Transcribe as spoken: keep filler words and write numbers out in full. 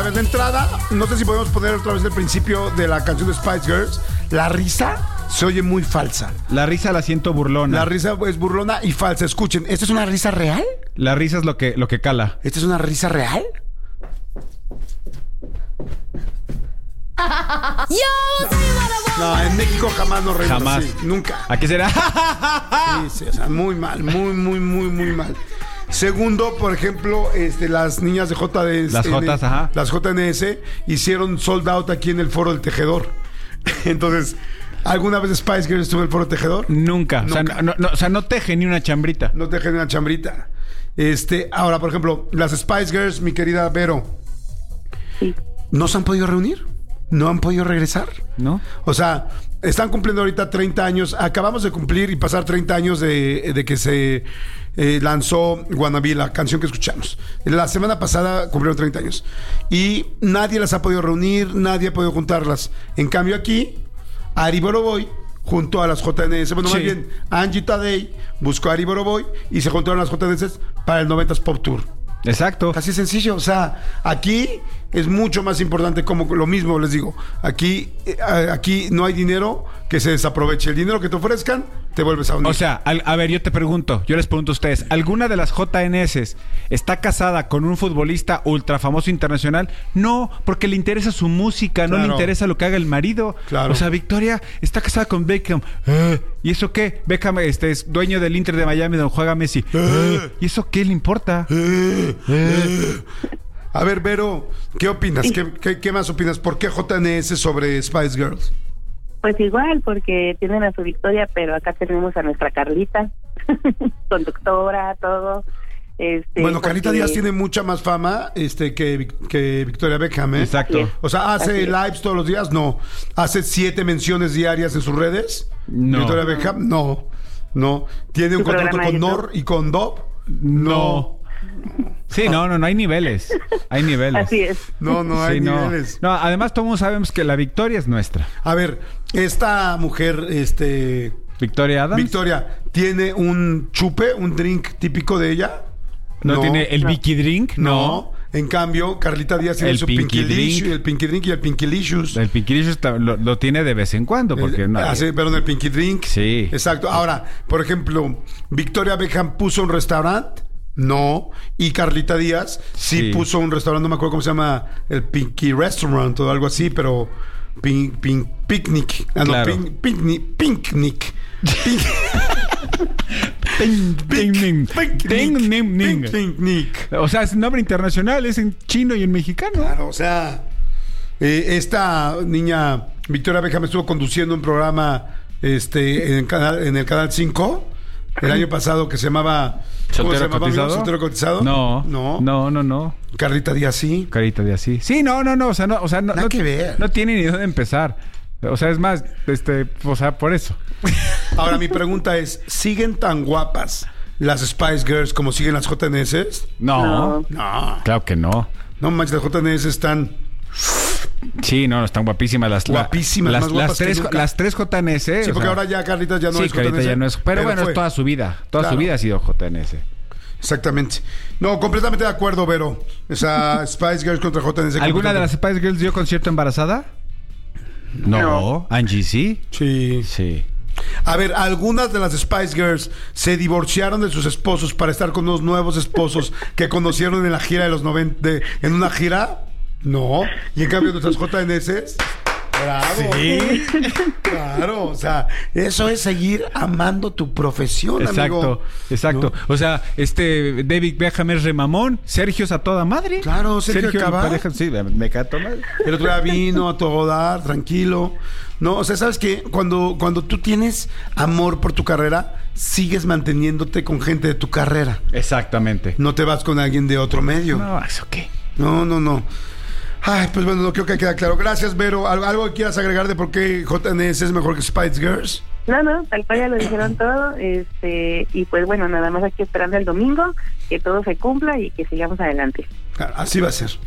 A ver, de entrada, no sé si podemos poner otra vez el principio de la canción de Spice Girls. La risa se oye muy falsa. La risa la siento burlona. La risa es burlona y falsa. Escuchen, ¿esta es una risa real? La risa es lo que, lo que cala. ¿Esta es una risa real? No, en México jamás nos reímos Jamás. así, nunca. ¿A qué será? Sí, sí, o sea, muy mal, muy, muy, muy, muy mal. Segundo, por ejemplo, este, las niñas de J D S. Las Jotas, ajá. Las J N S hicieron sold out aquí en el Foro del Tejedor. Entonces, ¿alguna vez Spice Girls estuvo en el Foro del Tejedor? Nunca. Nunca. O sea, no, no, o sea, no teje ni una chambrita. No te dejen una chambrita. Este, ahora, por ejemplo, las Spice Girls, mi querida Vero, Sí. ¿no se han podido reunir? ¿No han podido regresar? ¿No? O sea, están cumpliendo ahorita treinta años. Acabamos de cumplir y pasar treinta años de, de que se eh, lanzó Wannabe, la canción que escuchamos. La semana pasada cumplieron treinta años. Y nadie las ha podido reunir, nadie ha podido juntarlas. En cambio aquí, Ari Boroboy junto a las J N S. Bueno, Sí. más bien, Angie Tadei buscó a Ari Boroboy y se juntaron las J N S para el noventas Pop Tour. Exacto. Así sencillo, o sea, aquí es mucho más importante, como lo mismo les digo, aquí, eh, aquí no hay dinero que se desaproveche. El dinero que te ofrezcan, te vuelves a unir. O sea, al- a ver, yo te pregunto, yo les pregunto a ustedes, ¿alguna de las J N S está casada con un futbolista ultra famoso internacional? No, porque le interesa su música, no Claro. le interesa lo que haga el marido. Claro. O sea, Victoria está casada con Beckham. Eh, ¿Y eso qué? Beckham este, es dueño del Inter de Miami donde juega Messi. Eh, ¿Y eso qué le importa? Eh, eh. A ver, Vero, ¿qué opinas? ¿Qué, qué, qué más opinas? ¿Por qué J N S sobre Spice Girls? Pues igual, porque tienen a su Victoria, pero acá tenemos a nuestra Carlita, conductora, todo. Este, Bueno, Carlita porque- Díaz tiene mucha más fama este, que, Vic- que Victoria Beckham, ¿eh? Exacto. Así es. O sea, ¿hace Así es. lives todos los días? No. ¿Hace siete menciones diarias en sus redes? No. ¿Victoria Beckham? No. No. ¿Tiene un Su contrato programa de con Nor YouTube. y con Dove? No. Sí, no, no, no hay niveles. Hay niveles. Así es. No, no hay Sí, no. niveles. No, además todos sabemos que la victoria es nuestra. A ver, esta mujer, este... Victoria Adams. Victoria, ¿tiene un chupe, un drink típico de ella? ¿No, tiene el No. Vicky Drink? No. En cambio, Carlita Díaz tiene El su Pinky Pinky Drink. Licious, el Pinky Drink y el Pinky Licious. El Pinky Licious ta- lo, lo tiene de vez en cuando, porque Eh, no. ah, sí, perdón, el Pinky Drink. Sí. Exacto. Ahora, por ejemplo, Victoria Beckham puso un restaurante. No. Y Carlita Díaz sí, Sí. puso un restaurante, no me acuerdo cómo se llama, el Pinky Restaurant o algo así, pero pin, pin- picnic. Ah, no, Claro. pin- picnic. Picnic. Pink- Ting, ting, ning. Picnic. Ting, ning, ning. Picnic. O sea, es nombre internacional, es en chino y en mexicano. Claro, o sea, eh, esta niña Victoria Beckham estuvo conduciendo un programa este en el canal en el canal cinco el año pasado que se llamaba ¿cómo se ¿Soltero llamaba, amigo? cotizado? ¿Soltero cotizado? No, No. no, no, no. Carlita Díaz sí. Carita de así. Sí, no, no, no. O sea, no, o sea, no, Nada no, que ver. no tiene ni dónde empezar. O sea, es más, este, o sea, por eso. Ahora mi pregunta es, ¿siguen tan guapas las Spice Girls como siguen las J N S? No, No. No. claro que no. No manches, las J N S están Sí, no, están guapísimas las la- Guapísimas, las, más guapas las que tres, nunca. las tres J N S. Sí, o porque sea, ahora ya Carlita ya no sí, es J N S. Carita ya no es. Pero, bueno, fue. es toda su vida. Toda Claro. su vida ha sido J N S. Exactamente. No, completamente de acuerdo, Vero. Esa Spice Girls contra J N S. ¿Alguna de las completamente. Spice Girls dio concierto embarazada? No. No. Angie sí. Sí. Sí. A ver, algunas de las Spice Girls se divorciaron de sus esposos para estar con unos nuevos esposos que conocieron en la gira de los noventa. de- ¿En una gira? No. Y en cambio nuestras J N S... Bravo. Sí. Claro, o sea, eso es seguir amando tu profesión, Exacto, amigo. exacto. ¿No? O sea, este David Beckham es remamón, Sergio es a toda madre. Claro, Sergio Cabá. pareja, sí, me, me cae a toda madre. El otro día vino a todo dar, tranquilo. No, o sea, ¿sabes qué? Cuando, cuando tú tienes amor por tu carrera, sigues manteniéndote con gente de tu carrera. Exactamente. No te vas con alguien de otro medio. No, eso qué. No, no, no. Ay, pues bueno, no creo que queda claro. Gracias, Vero. ¿Algo, algo que quieras agregar de por qué J N S es mejor que Spice Girls? No, no, tal cual ya lo dijeron todo, este, y pues bueno, nada más aquí esperando el domingo, que todo se cumpla y que sigamos adelante. Claro, así va a ser.